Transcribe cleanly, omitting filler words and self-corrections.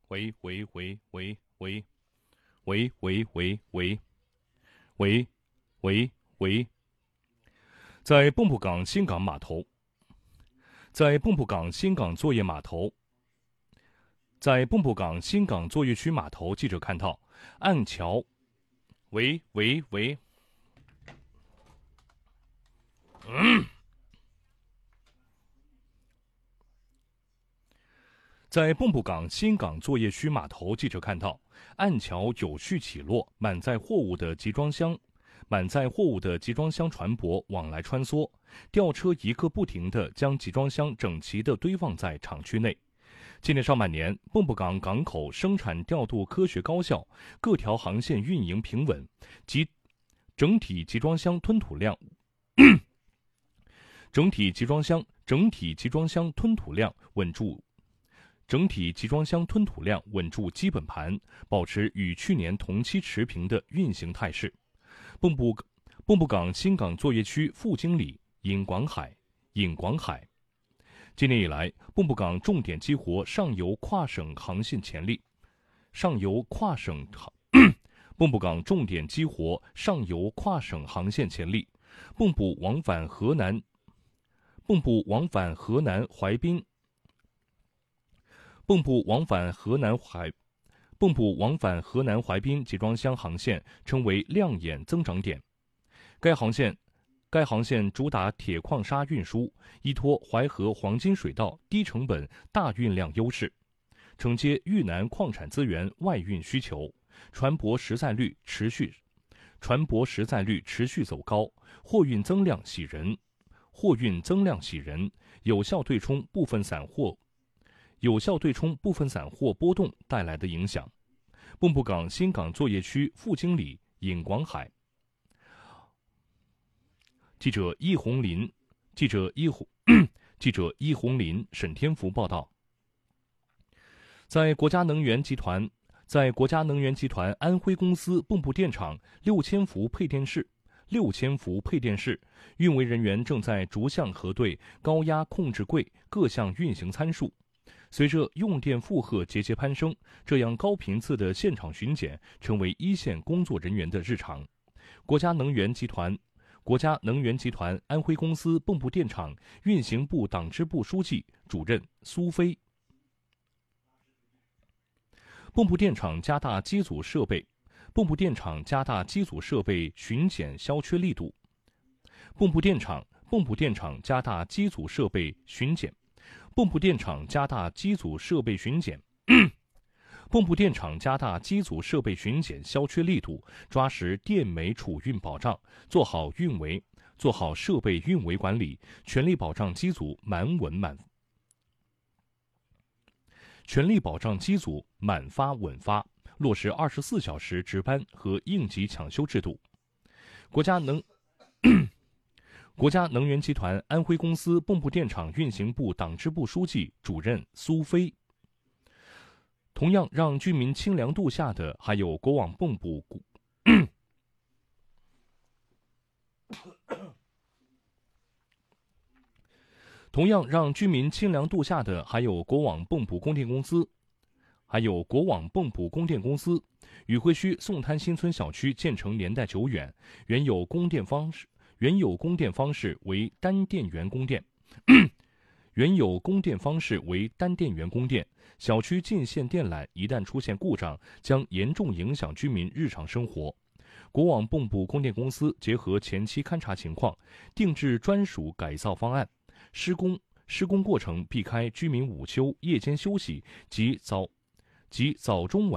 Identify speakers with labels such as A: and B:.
A: 喂喂喂喂喂喂喂喂喂喂喂喂，在蚌埠港新港码头，在蚌埠港新港作业码头，在蚌埠港新港作业区码头，记者看到岸桥，喂喂喂，在蚌埠港新港作业区码头，记者看到岸桥有序起落，满载货物的集装箱船舶往来穿梭，吊车一个不停地将集装箱整齐地堆放在厂区内。今年上半年，蚌埠港港口生产调度科学高效，各条航线运营平稳，整体集装箱吞吐量稳住基本盘，保持与去年同期持平的运行态势。蚌埠港新港作业区副经理尹广海，今年以来，蚌埠港重点激活上游跨省航线潜力。蚌埠港重点激活上游跨省航线潜力。蚌埠往返河南淮滨集装箱航线成为亮眼增长点。该航线主打铁矿砂运输，依托淮河黄金水道低成本大运量优势，承接豫南矿产资源外运需求，船舶实载率持续走高，货运增量喜人，有效对冲部分散货波动带来的影响。蚌埠港新港作业区副经理尹广海。记者易红林、沈天福报道。在国家能源集团安徽公司蚌埠电厂6000伏配电室，运维人员正在逐项核对高压控制柜各项运行参数。随着用电负荷节节攀升，这样高频次的现场巡检成为一线工作人员的日常。国家能源集团安徽公司蚌埠电厂运行部党支部书记、主任苏飞。蚌埠电厂加大机组设备巡检消缺力度。蚌埠电厂加大机组设备巡检。蚌埠电厂加大机组设备巡检消缺力度，抓实电煤储运保障，做好设备运维管理，全力保障机组满发稳发，落实24小时值班和应急抢修制度。国家能源集团安徽公司蚌埠电厂运行部党支部书记、主任苏飞。同样让居民清凉度夏的还有国网蚌埠供电公司。宇辉区宋滩新村小区建成年代久远，原有供电方式为单电源供电。小区进线电缆一旦出现故障，将严重影响居民日常生活。国网蚌埠供电公司结合前期勘察情况，定制专属改造方案。施工过程避开居民午休、夜间休息及早中晚